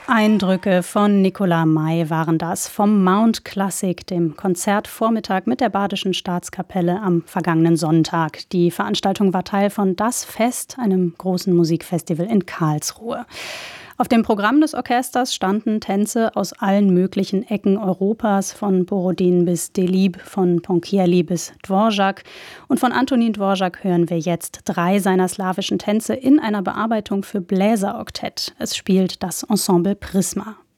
Eindrücke von Nicolai May waren das vom Mount Classic, dem Konzertvormittag mit der Badischen Staatskapelle am vergangenen Sonntag. Die Veranstaltung war Teil von Das Fest, einem großen Musikfestival in Karlsruhe. Auf dem Programm des Orchesters standen Tänze aus allen möglichen Ecken Europas, von Borodin bis Delibes, von Ponchielli bis Dvorak. Und von Antonin Dvorak hören wir jetzt 3 seiner slawischen Tänze in einer Bearbeitung für Bläseroktett. Es spielt das Ensemble Prisma.